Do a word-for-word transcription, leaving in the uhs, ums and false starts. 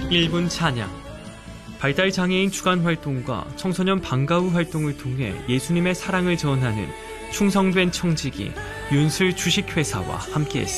일 분 찬양. 발달장애인 주간 활동과 청소년 방과후 활동을 통해 예수님의 사랑을 전하는 충성된 청지기 윤슬 주식회사와 함께했습니다.